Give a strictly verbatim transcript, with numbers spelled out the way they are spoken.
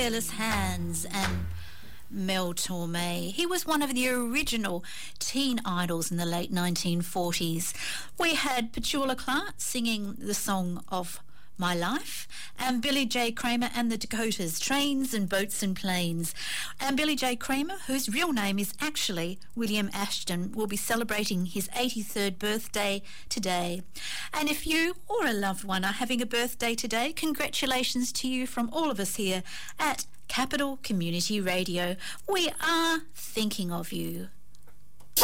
Careless Hands and Mel Torme. He was one of the original teen idols in the late nineteen forties. We had Petula Clark singing the song of My Life, and Billy J. Kramer and the Dakotas, Trains and Boats and Planes. And Billy J. Kramer, whose real name is actually William Ashton, will be celebrating his eighty-third birthday today. And if you or a loved one are having a birthday today, congratulations to you from all of us here at Capital Community Radio. We are thinking of you.